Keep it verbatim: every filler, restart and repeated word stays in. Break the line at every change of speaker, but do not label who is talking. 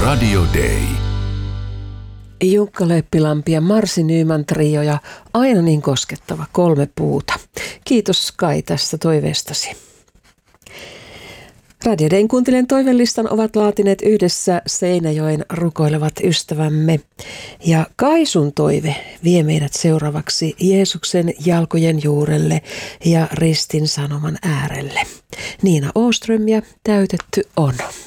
Radio Day.
Jukka Leppilampi ja Marsi Nyman trio ja aina niin koskettava Kolme puuta. Kiitos Kai tästä toiveestasi. Radio Dayn kuuntelijan toivelistan ovat laatineet yhdessä Seinäjoen rukoilevat ystävämme. Ja Kaisun toive vie meidät seuraavaksi Jeesuksen jalkojen juurelle ja ristin sanoman äärelle. Niina Åström ja Täytetty on.